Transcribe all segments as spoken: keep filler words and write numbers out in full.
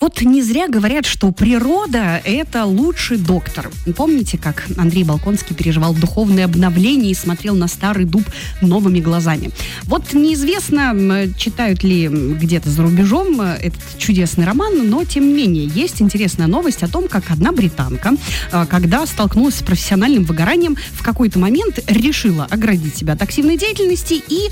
Вот не зря говорят, что природа – это лучший доктор. Помните, как Андрей Болконский переживал духовное обновление и смотрел на старый дуб новыми глазами? Вот неизвестно, читают ли где-то за рубежом этот чудесный роман, но, тем не менее, есть интересная новость о том, как одна британка, когда столкнулась с профессиональным выгоранием, в какой-то момент решила оградить себя от активной деятельности и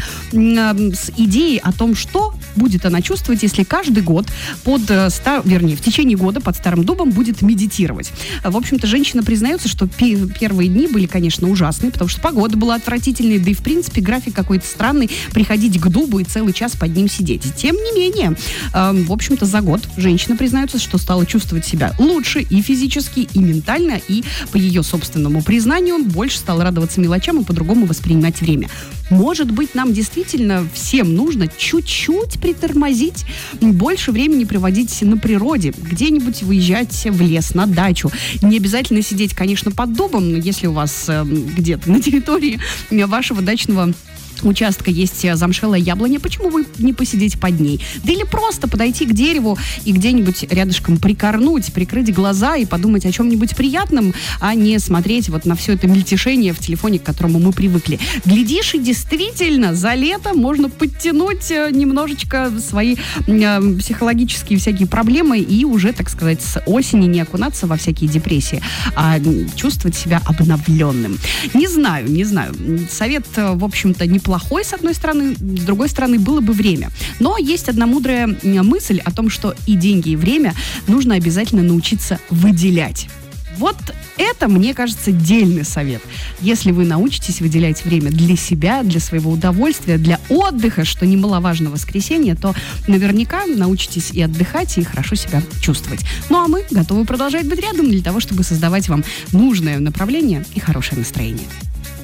с идеей о том, что будет она чувствовать, если каждый год под ста, вернее, в течение года под старым дубом будет медитировать. В общем-то, женщина признается, что пи- первые дни были, конечно, ужасные, потому что погода была отвратительной, да и, в принципе, график какой-то странный, приходить к дубу и целый час под ним сидеть. И тем не менее, э, в общем-то, за год женщина признается, что стала чувствовать себя лучше и физически, и ментально, и, по ее собственному признанию, больше стала радоваться мелочам и по-другому воспринимать время. Может быть, нам действительно всем нужно чуть-чуть притормозить, больше времени проводить на природе, где-нибудь выезжать в лес, на дачу. Не обязательно сидеть, конечно, под дубом, но если у вас э, где-то на территории вашего дачного участка есть замшелая яблоня, почему бы не посидеть под ней? Да или просто подойти к дереву и где-нибудь рядышком прикорнуть, прикрыть глаза и подумать о чем-нибудь приятном, а не смотреть вот на все это мельтешение в телефоне, к которому мы привыкли. Глядишь, и действительно, за лето можно подтянуть немножечко свои э, психологические всякие проблемы и уже, так сказать, с осени не окунаться во всякие депрессии, а чувствовать себя обновленным. Не знаю, не знаю. Совет, в общем-то, не плохой, с одной стороны, с другой стороны, было бы время. Но есть одна мудрая мысль о том, что и деньги, и время нужно обязательно научиться выделять. Вот это, мне кажется, дельный совет. Если вы научитесь выделять время для себя, для своего удовольствия, для отдыха, что немаловажно в воскресенье, то наверняка научитесь и отдыхать, и хорошо себя чувствовать. Ну а мы готовы продолжать быть рядом для того, чтобы создавать вам нужное направление и хорошее настроение.